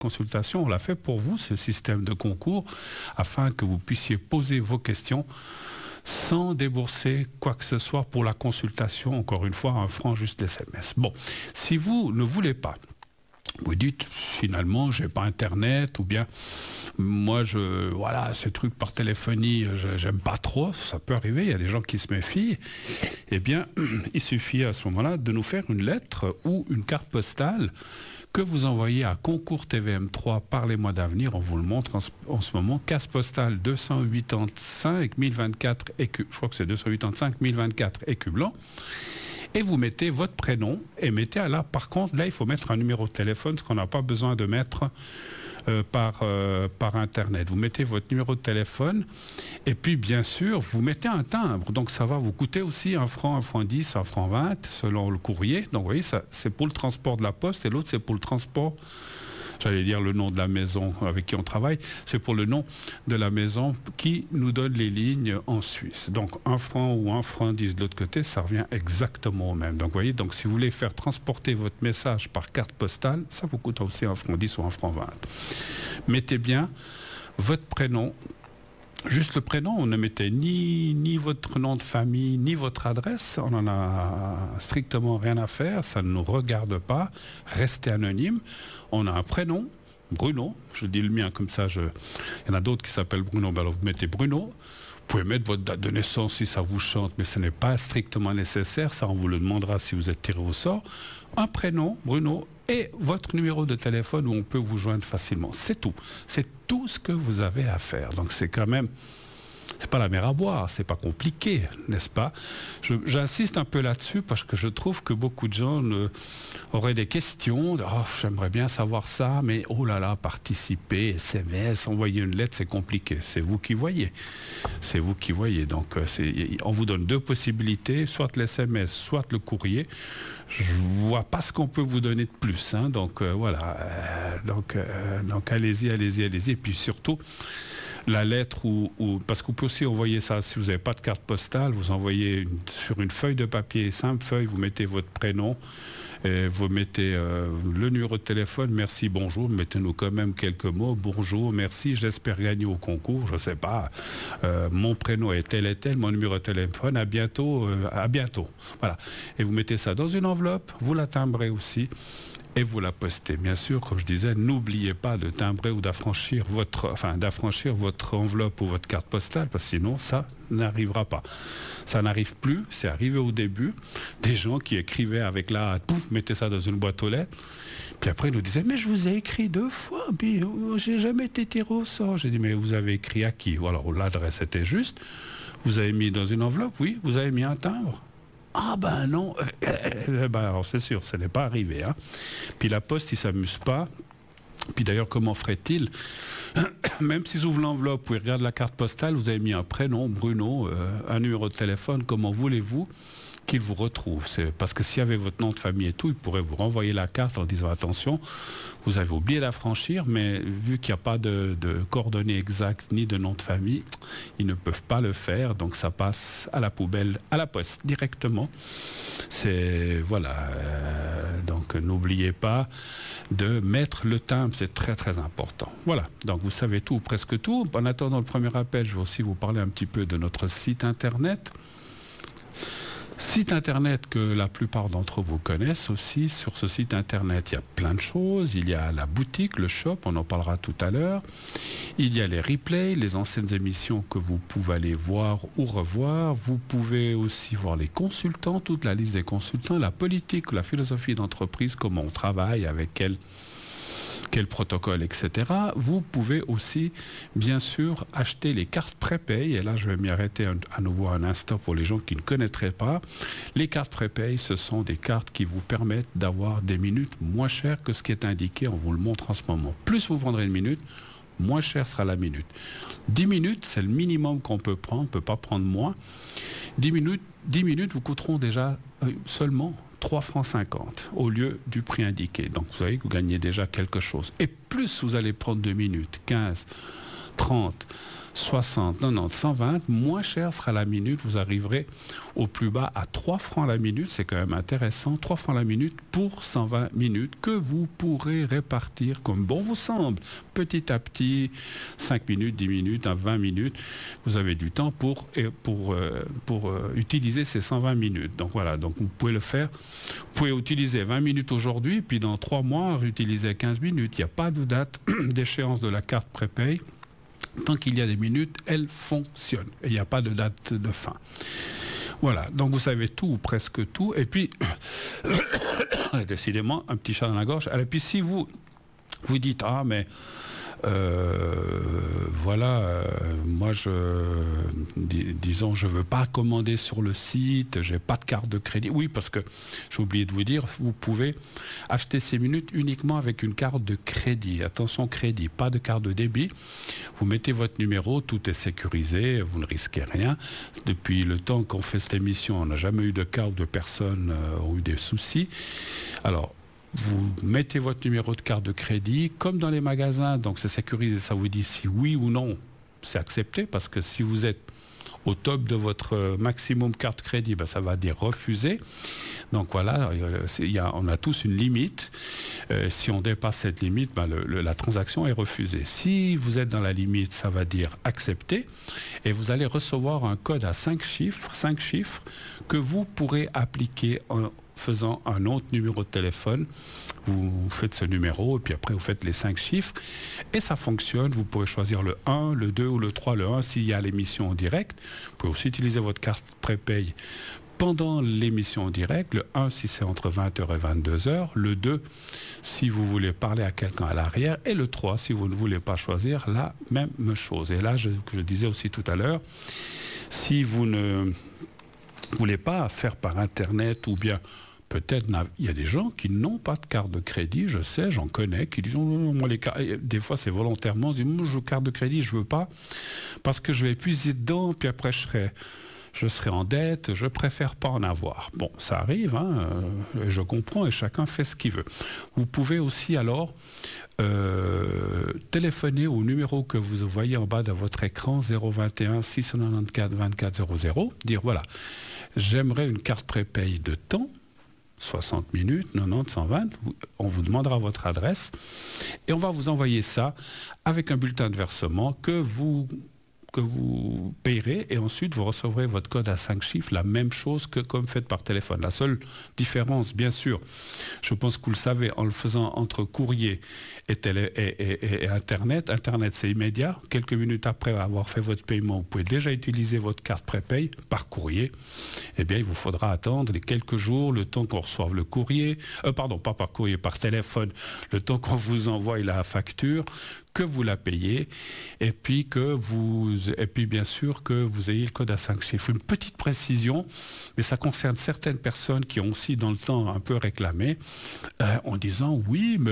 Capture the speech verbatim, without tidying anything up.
consultation, on l'a fait pour vous, ce système de concours, afin que vous puissiez poser vos questions sans débourser quoi que ce soit pour la consultation, encore une fois, un franc juste S M S. Bon, si vous ne voulez pas, vous dites finalement j'ai pas internet, ou bien moi je voilà ces trucs par téléphonie je, j'aime pas trop, ça peut arriver, il y a des gens qui se méfient, eh bien il suffit à ce moment-là de nous faire une lettre ou une carte postale que vous envoyez à Concours T V M trois par les mois d'avenir. On vous le montre en ce, en ce moment. Case postale deux cent quatre-vingt-cinq mille vingt-quatre écus, je crois que c'est deux cent quatre-vingt-cinq mille vingt-quatre écus blancs. Et vous mettez votre prénom et mettez là, par contre, là, il faut mettre un numéro de téléphone, ce qu'on n'a pas besoin de mettre euh, par, euh, par Internet. Vous mettez votre numéro de téléphone et puis, bien sûr, vous mettez un timbre. Donc, ça va vous coûter aussi un franc, un franc dix, un franc vingt, selon le courrier. Donc, vous voyez, ça, c'est pour le transport de la poste et l'autre, c'est pour le transport, j'allais dire le nom de la maison avec qui on travaille, c'est pour le nom de la maison qui nous donne les lignes en Suisse. Donc un franc ou un franc dix de l'autre côté, ça revient exactement au même. Donc vous voyez, donc si vous voulez faire transporter votre message par carte postale, ça vous coûte aussi un franc dix ou un franc vingt. Mettez bien votre prénom. Juste le prénom, on ne mettait ni, ni votre nom de famille, ni votre adresse. On n'en a strictement rien à faire, ça ne nous regarde pas. Restez anonyme. On a un prénom, Bruno. Je dis le mien comme ça. Je... Il y en a d'autres qui s'appellent Bruno. Ben alors vous mettez Bruno. Vous pouvez mettre votre date de naissance si ça vous chante, mais ce n'est pas strictement nécessaire. Ça, on vous le demandera si vous êtes tiré au sort. Un prénom, Bruno, et votre numéro de téléphone où on peut vous joindre facilement. C'est tout. C'est tout ce que vous avez à faire. Donc c'est quand même... C'est pas la mer à boire, c'est pas compliqué, n'est-ce pas? je, J'insiste un peu là-dessus parce que je trouve que beaucoup de gens ne, auraient des questions. De, oh, j'aimerais bien savoir ça, mais oh là là, participer, S M S, envoyer une lettre, c'est compliqué. C'est vous qui voyez. C'est vous qui voyez. Donc, c'est, on vous donne deux possibilités, soit l'S M S, soit le courrier. Je vois pas ce qu'on peut vous donner de plus. Hein, donc euh, voilà. Euh, donc, euh, donc allez-y, allez-y, allez-y. Et puis surtout, la lettre ou, ou parce que vous pouvez aussi envoyer ça si vous n'avez pas de carte postale, vous envoyez une, sur une feuille de papier, simple feuille, vous mettez votre prénom, et vous mettez euh, le numéro de téléphone, merci, bonjour, mettez-nous quand même quelques mots, bonjour, merci, j'espère gagner au concours, je ne sais pas, euh, mon prénom est tel et tel, mon numéro de téléphone, à bientôt, euh, à bientôt, voilà. Et vous mettez ça dans une enveloppe, vous la timbrez aussi, et vous la postez. Bien sûr, comme je disais, n'oubliez pas de timbrer ou d'affranchir votre, enfin, d'affranchir votre enveloppe ou votre carte postale, parce que sinon, ça n'arrivera pas. Ça n'arrive plus, c'est arrivé au début, des gens qui écrivaient avec la hâte, pouf, mettez ça dans une boîte aux lettres, puis après ils nous disaient, mais je vous ai écrit deux fois, puis oh, j'ai jamais été tiré au sort. J'ai dit, mais vous avez écrit à qui? Alors l'adresse était juste, vous avez mis dans une enveloppe, oui, vous avez mis un timbre. Ah ben non, eh ben alors c'est sûr, ça n'est pas arrivé. Hein. Puis la poste, il ne s'amuse pas. Puis d'ailleurs, comment ferait-il? Même s'ils ouvrent l'enveloppe, vous regardez la carte postale, vous avez mis un prénom, Bruno, euh, un numéro de téléphone, comment voulez-vous qu'il vous retrouve? C'est parce que s'il y avait votre nom de famille et tout, il pourrait vous renvoyer la carte en disant attention, vous avez oublié d'affranchir, mais vu qu'il n'y a pas de, de coordonnées exactes ni de nom de famille, ils ne peuvent pas le faire, donc ça passe à la poubelle, à la poste directement. C'est voilà, euh, donc n'oubliez pas de mettre le timbre, c'est très très important. Voilà, donc vous savez tout, presque tout. En attendant le premier appel, je vais aussi vous parler un petit peu de notre site internet. Site internet que la plupart d'entre vous connaissent aussi. Sur ce site internet, il y a plein de choses. Il y a la boutique, le shop, on en parlera tout à l'heure. Il y a les replays, les anciennes émissions que vous pouvez aller voir ou revoir. Vous pouvez aussi voir les consultants, toute la liste des consultants, la politique, la philosophie d'entreprise, comment on travaille, avec quel quel protocole, et cetera. Vous pouvez aussi, bien sûr, acheter les cartes prépay. Et là, je vais m'y arrêter à nouveau un instant pour les gens qui ne connaîtraient pas. Les cartes prépay, ce sont des cartes qui vous permettent d'avoir des minutes moins chères que ce qui est indiqué. On vous le montre en ce moment. Plus vous vendrez une minute, moins cher sera la minute. dix minutes, c'est le minimum qu'on peut prendre. On ne peut pas prendre moins. dix minutes, dix minutes vous coûteront déjà euh, seulement trois francs cinquante au lieu du prix indiqué. Donc vous savez que vous gagnez déjà quelque chose. Et plus vous allez prendre deux minutes, quinze, trente, soixante, quatre-vingt-dix, cent vingt, moins cher sera la minute. Vous arriverez au plus bas à trois francs la minute. C'est quand même intéressant. trois francs la minute pour cent vingt minutes que vous pourrez répartir comme bon vous semble. Petit à petit, cinq minutes, dix minutes, à vingt minutes. Vous avez du temps pour, pour, euh, pour euh, utiliser ces cent vingt minutes. Donc voilà, donc vous pouvez le faire. Vous pouvez utiliser vingt minutes aujourd'hui, puis dans trois mois, réutiliser quinze minutes. Il n'y a pas de date d'échéance de la carte prépaye. Tant qu'il y a des minutes, elle fonctionne. Et il n'y a pas de date de fin. Voilà, donc vous savez tout, ou presque tout. Et puis, décidément, un petit chat dans la gorge. Et puis si vous vous dites, ah mais... Euh, voilà, euh, moi je, dis, disons, je veux pas commander sur le site, j'ai pas de carte de crédit. Oui, parce que j'ai oublié de vous dire, vous pouvez acheter ces minutes uniquement avec une carte de crédit. Attention, crédit, pas de carte de débit. Vous mettez votre numéro, tout est sécurisé, vous ne risquez rien. Depuis le temps qu'on fait cette émission, on n'a jamais eu de cas où de personnes euh, ont eu des soucis. Alors, vous mettez votre numéro de carte de crédit, comme dans les magasins, donc c'est sécurisé, ça vous dit si oui ou non, c'est accepté, parce que si vous êtes au top de votre maximum carte crédit, ben ça va dire refuser. Donc voilà, il y a, on a tous une limite. Euh, si on dépasse cette limite, ben le, le, la transaction est refusée. Si vous êtes dans la limite, ça va dire accepter, et vous allez recevoir un code à cinq chiffres, cinq chiffres que vous pourrez appliquer en faisant un autre numéro de téléphone. Vous faites ce numéro et puis après vous faites les cinq chiffres et ça fonctionne. Vous pourrez choisir le un, le deux ou le trois. Le un s'il y a l'émission en direct. Vous pouvez aussi utiliser votre carte prépaye pendant l'émission en direct. Le un si c'est entre vingt heures et vingt-deux heures. Le deux si vous voulez parler à quelqu'un à l'arrière. Et le trois si vous ne voulez pas choisir la même chose. Et là, je, je disais aussi tout à l'heure, si vous ne voulez pas faire par Internet ou bien peut-être, il y a des gens qui n'ont pas de carte de crédit, je sais, j'en connais, qui disent, oh, moi les cartes, des fois c'est volontairement, ils disent, moi je veux carte de crédit, je veux pas, parce que je vais puiser dedans, puis après je serai, je serai en dette, je préfère pas en avoir. Bon, ça arrive, hein, euh, je comprends, et chacun fait ce qu'il veut. Vous pouvez aussi alors euh, téléphoner au numéro que vous voyez en bas de votre écran, zéro vingt et un six cent quatre-vingt-quatorze vingt-quatre zéro zéro, dire voilà, j'aimerais une carte prépaye de temps, soixante minutes, quatre-vingt-dix, cent vingt, on vous demandera votre adresse et on va vous envoyer ça avec un bulletin de versement que vous, que vous payerez et ensuite vous recevrez votre code à cinq chiffres, la même chose que comme fait par téléphone. La seule différence, bien sûr, je pense que vous le savez, en le faisant entre courrier et, télé, et, et, et Internet, Internet c'est immédiat, quelques minutes après avoir fait votre paiement, vous pouvez déjà utiliser votre carte prépaye par courrier. Eh bien, il vous faudra attendre les quelques jours, le temps qu'on reçoive le courrier, euh, pardon, pas par courrier, par téléphone, le temps qu'on vous envoie la facture, que vous la payez, et puis que vous, et puis bien sûr que vous ayez le code à cinq chiffres. Une petite précision, mais ça concerne certaines personnes qui ont aussi dans le temps un peu réclamé, euh, en disant oui, mais